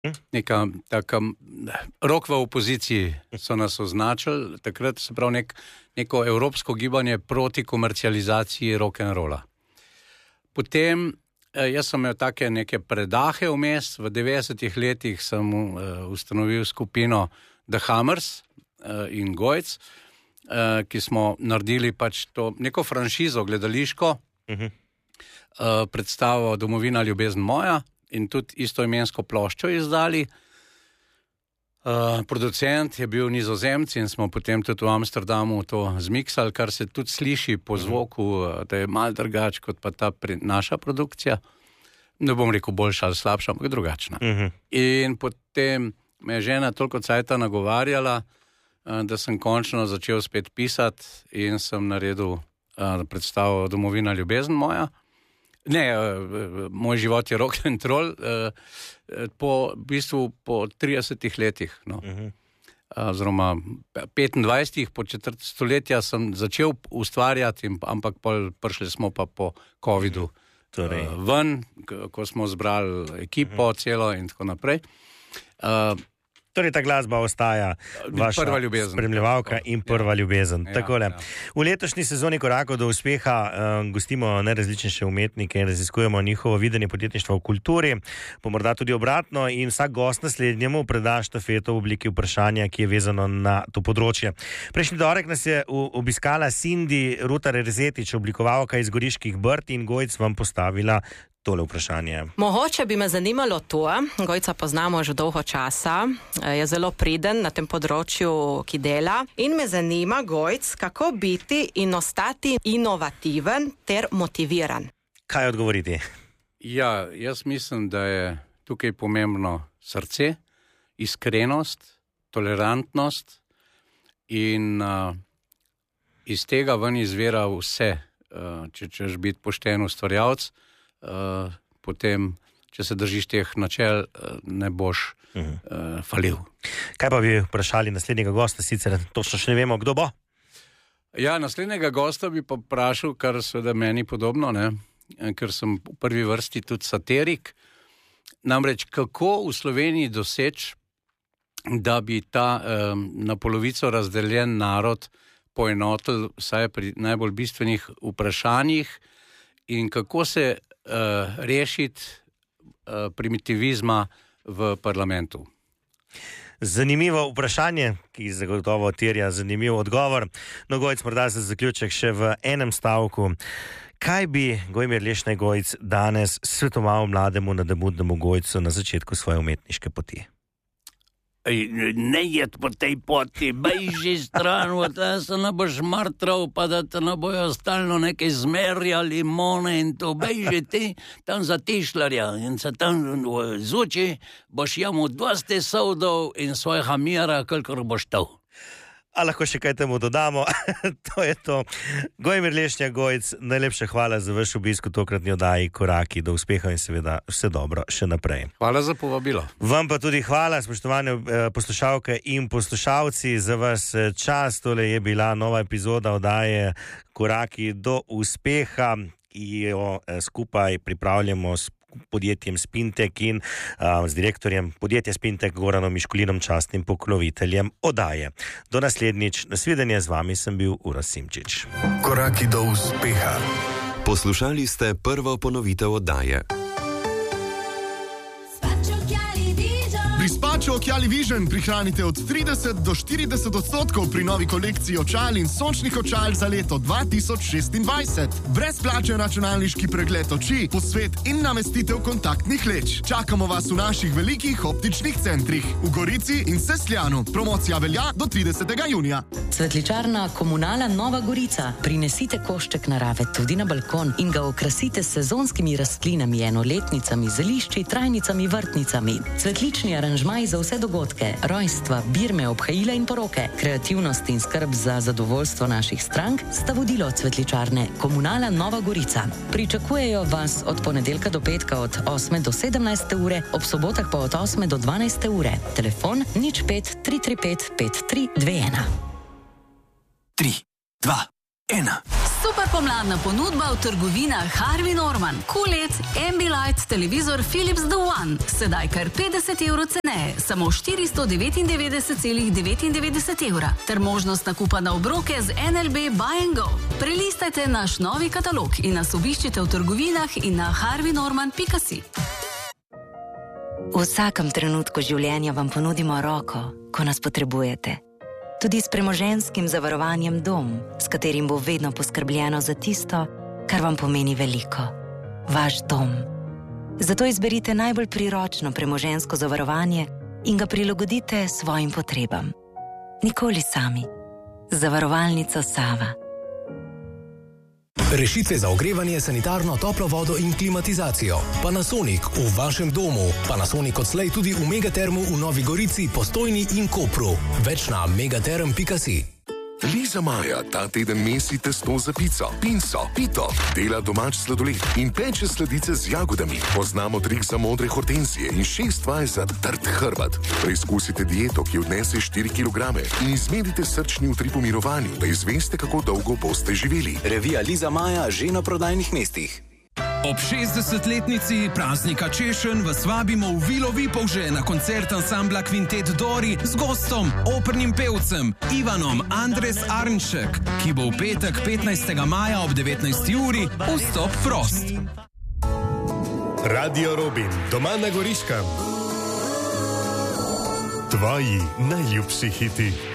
Neka taka rok v opoziciji so nas označili, takrat se pravi neko evropsko gibanje proti komercializaciji rock'n'rolla. Potem, jaz sem imel take neke predahe vmes, v 90-ih letih sem ustanovil skupino The Hammers in Gojc, ki smo naredili pač to neko franšizo gledališko, predstavo Domovina, ljubezen moja, in tudi istoimensko ploščo izdali. Producent je bil Nizozemec in smo potem tudi v Amsterdamu to zmiksali, kar se tudi sliši po zvoku, da je malo drugače kot pa ta naša produkcija. Ne bom rekel boljša ali slabša, ampak drugačna. In potem me je žena toliko cajta nagovarjala, da sem končno začel spet pisati in sem naredil predstavo Domovina, ljubezen moja. Ne, moj život je rock and roll, v bistvu po 30 letih, oziroma 25, po četrt stoletja sem začel ustvarjati, ampak prišli smo pa po COVID-u ven, ko smo zbrali ekipo celo in tako naprej. Torej, ta glasba ostaja vaša spremljevalka in prva ljubezen. Takole. V letošnji sezoni Korakov do uspeha gostimo najrazličnejše umetnike in raziskujemo njihovo videnje podjetništva v kulturi, pa morda tudi obratno, in vsak gost naslednjemu preda štafeto v obliki vprašanja, ki je vezano na to področje. Prejšnji torek nas je obiskala Cindy Rutar-Erzetič, oblikovalka iz Goriških Brd, in Gojc vam postavila tole vprašanje. Mogoče bi me zanimalo to, Gojca poznamo že dolgo časa, je zelo priden na tem področju, ki dela, in me zanima, Gojc, kako biti in ostati inovativen ter motiviran. Kaj odgovoriti? Ja, jaz mislim, da je tukaj pomembno srce, iskrenost, tolerantnost in iz tega ven izvira vse. Če ćeš biti pošten ustvarjalec, potem, če se držiš teh načel, ne boš falil. Kaj pa bi vprašali naslednjega gosta, sicer točno še ne vemo, kdo bo? Ja, naslednjega gosta bi pa vprašal, kar seveda meni podobno, ker sem v prvi vrsti tudi satirik. Namreč, kako v Sloveniji doseči, da bi ta na polovico razdeljen narod poenotil vsaj pri najbolj bistvenih vprašanjih in kako se rešiti primitivizma v parlamentu. Zanimivo vprašanje, ki zagotovo terja zanimiv odgovor. No, Gojc, morda za zaključek še v enem stavku. Kaj bi Gojmir Lešnej Gojc danes svetoval mlademu nadobudnemu Gojcu na začetku svoje umetniške poti? Ne jed po tej poti, beži stran, da se ne boš martral, pa da te ne bojo stalno nekaj zmerjali, limone in to, beži ti tam za tišlarja in se tam zuči, boš jamu 20 soldov in svojega mira, kolikor boš to. A lahko še kaj temu dodamo? To je to. Gojmir Lešnej Gojc, najlepša hvala za vaš obisk v tokratni oddaji Koraki do uspeha in seveda vse dobro še naprej. Hvala za povabilo. Vam pa tudi hvala, spoštovane poslušalke in poslušalci, za vas čas. Tole je bila nova epizoda oddaje Koraki do uspeha, ki jo skupaj pripravljamo s podjetjem Spintek in z direktorjem podjetja Spintek Goranom Miškulinom, častnim pokroviteljem oddaje. Do naslednjič, nasvidenje, z vami sem bil Uroš Simčič. Koraki do uspeha. Poslušali ste prvo ponovitev oddaje. Pri Spačo Očali Vision prihranite od 30 do 40% pri novi kolekciji očal in sončnih očal za leto 2026. Brezplačen računalniški pregled oči, posvet in namestitev kontaktnih leč. Čakamo vas v naših velikih optičnih centrih v Gorici in Sesljanu. Promocija velja do 30. junija. Cvetličarna Komunala Nova Gorica. Prinesite košček narave tudi na balkon in ga okrasite s sezonskimi rastlinami, enoletnicami, zelišči, trajnicami, vrtnicami. Cvetlični aranžmaj za vse dogodke, rojstva, birme, obhajila in poroke. Kreativnost in skrb za zadovoljstvo naših strank sta vodilo cvetličarne Komunala Nova Gorica. Pričakujejo vas od ponedeljka do petka od 8 do 17 ure, ob sobotah pa od 8 do 12 ure. Telefon 05 335 5321. 3, 2, 1. Super pomladna ponudba v trgovinah Harvey Norman. QLED, Ambilight, televizor Philips The One. Sedaj kar 50 evrov ceneje, samo 499,99 evra. Ter možnost nakupa na obroke z NLB Buy and Go. Prelistajte naš novi katalog in nas obiščite v trgovinah in na harveynorman.si. V vsakem trenutku življenja vam ponudimo roko, ko nas potrebujete. Tudi s premoženjskim zavarovanjem Dom, s katerim bo vedno poskrbljeno za tisto, kar vam pomeni veliko. Vaš dom. Zato izberite najbolj priročno premoženjsko zavarovanje in ga prilagodite svojim potrebam. Nikoli sami. Zavarovalnica Sava. Rešitve za ogrevanje, sanitarno, toplo vodo in klimatizacijo. Panasonic v vašem domu. Panasonic odslej tudi v Megatermu v Novi Gorici, Postojni in Kopru. Več na megaterm.si. Liza Maja ta teden mesi testo za pico, pinso, pito, dela domač sladoled in peče sladice z jagodami. Poznamo trik za modre hortenzije in 6 vaj za trd hrbet. Preizkusite dieto, ki odnese 4 kg in izmedite srčni utrip v mirovanju, da izveste, kako dolgo boste živeli. Revija Liza Maja že na prodajnih mestih. Ob 60-letnici praznika Češenj vas vabimo v Vilo Vipolže na koncert ansambla Kvintet Dori z gostom, opernim pevcem Ivanom Andres Arnšek, ki bo v petek 15. maja ob 19. uri vstop prost. Radio Robin, doma na Goriškem. Tvoji najljubši hiti.